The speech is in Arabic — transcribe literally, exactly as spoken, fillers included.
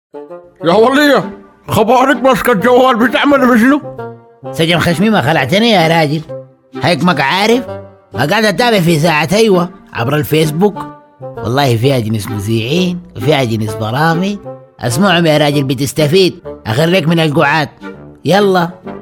يا ولية، خبارك ماسكة الجوال بتعمل بشنو؟ سجن خشمي ما خلعتني يا راجل، هيك ما عارف. ما قاعد اتابع في ساعة ايوه عبر الفيسبوك، والله فيها جنس مذيعين وفيها جنس برامج. اسمعهم يا راجل بتستفيد، اخرك من القعاد. يلا